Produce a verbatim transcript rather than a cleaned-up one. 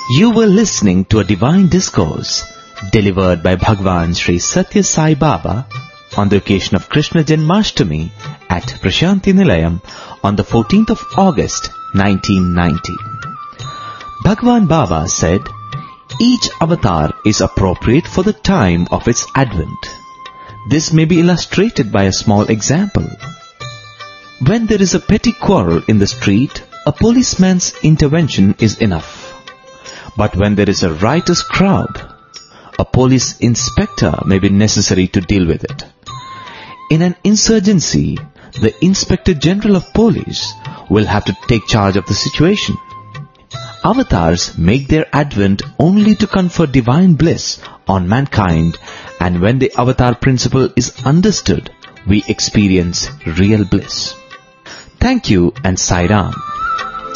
You were listening to a divine discourse delivered by Bhagwan Sri Satya Sai Baba on the occasion of Krishna Janmashtami at Prashanti Nilayam on the fourteenth of August nineteen ninety. Bhagwan Baba said, each avatar is appropriate for the time of its advent. This may be illustrated by a small example. When there is a petty quarrel in the street, a policeman's intervention is enough. But when there is a riotous crowd, a police inspector may be necessary to deal with it. In an insurgency, the Inspector General of Police will have to take charge of the situation. Avatars make their advent only to confer divine bliss on mankind, and when the avatar principle is understood, we experience real bliss. Thank you and Sai Ram.